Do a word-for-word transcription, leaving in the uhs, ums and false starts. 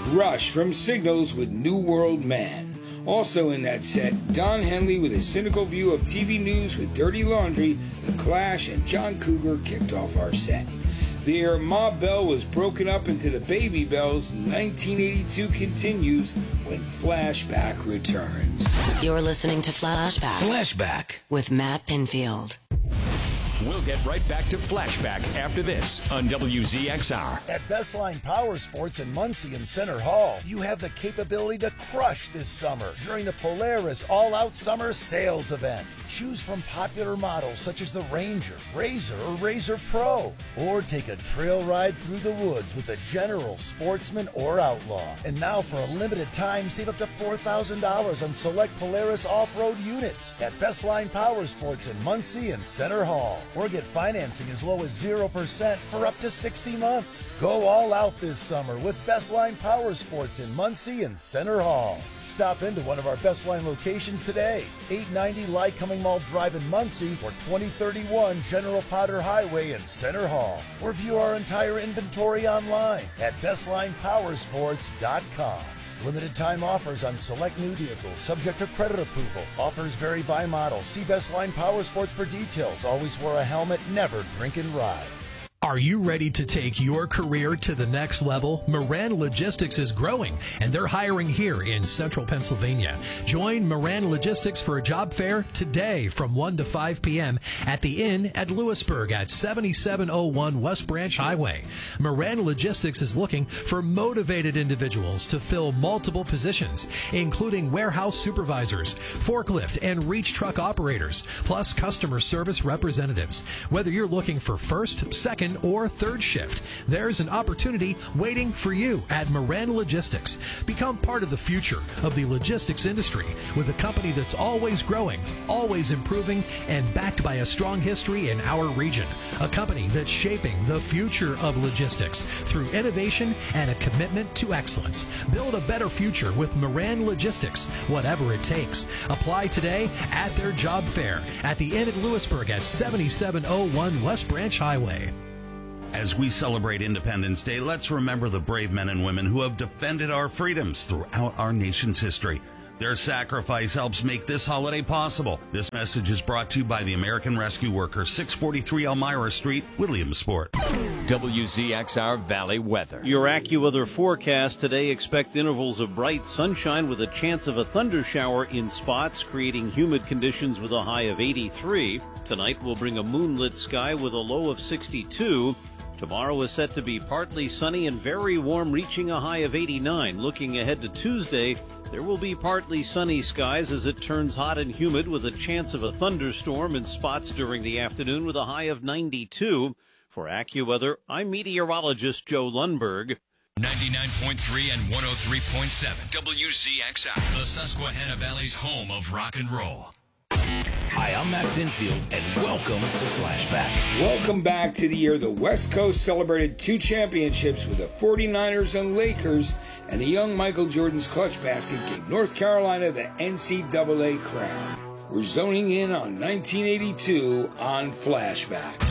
Rush from Signals with New World Man. Also in that set, Don Henley with a cynical view of T V news with Dirty Laundry, The Clash, and John Cougar kicked off our set. The year Ma Bell was broken up into the Baby Bells, nineteen eighty-two continues when Flashback returns. You're listening to Flashback. Flashback with Matt Pinfield. We'll get right back to Flashback after this on W Z X R. At Bestline Power Sports in Muncie and Center Hall, you have the capability to crush this summer during the Polaris All-Out Summer Sales Event. Choose from popular models such as the Ranger, Razor, or Razor Pro. Or take a trail ride through the woods with a General, Sportsman, or Outlaw. And now for a limited time, save up to four thousand dollars on select Polaris off-road units at Bestline Power Sports in Muncie and Center Hall. Or get financing as low as zero percent for up to sixty months. Go all out this summer with Bestline Power Sports in Muncie and Center Hall. Stop into one of our Bestline locations today. eight ninety Lycoming Mall Drive in Muncie or twenty thirty-one General Potter Highway in Center Hall. Or view our entire inventory online at bestline power sports dot com. Limited time offers on select new vehicles, subject to credit approval. Offers vary by model. See Bestline Power Sports for details. Always wear a helmet, never drink and ride. Are you ready to take your career to the next level? Moran Logistics is growing, and they're hiring here in central Pennsylvania. Join Moran Logistics for a job fair today from one to five p.m. at the Inn at Lewisburg at seventy-seven oh one West Branch Highway. Moran Logistics is looking for motivated individuals to fill multiple positions, including warehouse supervisors, forklift and reach truck operators, plus customer service representatives. Whether you're looking for first, second, or third shift, there's an opportunity waiting for you at Moran Logistics. Become part of the future of the logistics industry with a company that's always growing, always improving, and backed by a strong history in our region. A company that's shaping the future of logistics through innovation and a commitment to excellence. Build a better future with Moran Logistics, whatever it takes. Apply today at their job fair at the Inn at Lewisburg at seventy-seven oh one West Branch Highway. As we celebrate Independence Day, let's remember the brave men and women who have defended our freedoms throughout our nation's history. Their sacrifice helps make this holiday possible. This message is brought to you by the American Rescue Workers, six forty-three Elmira Street, Williamsport. W Z X R Valley weather. Your AccuWeather forecast today, expect intervals of bright sunshine with a chance of a thunder shower in spots, creating humid conditions with a high of eighty-three. Tonight will bring a moonlit sky with a low of sixty-two. Tomorrow is set to be partly sunny and very warm, reaching a high of eighty-nine. Looking ahead to Tuesday, there will be partly sunny skies as it turns hot and humid with a chance of a thunderstorm in spots during the afternoon with a high of ninety-two. For AccuWeather, I'm meteorologist Joe Lundberg. ninety-nine point three and one oh three point seven W Z X R, the Susquehanna Valley's home of rock and roll. Hi, I'm Matt Pinfield, and welcome to Flashback. Welcome back to the year the West Coast celebrated two championships with the forty-niners and Lakers, and the young Michael Jordan's clutch basket gave North Carolina the N C double A crown. We're zoning in on nineteen eighty-two on Flashback.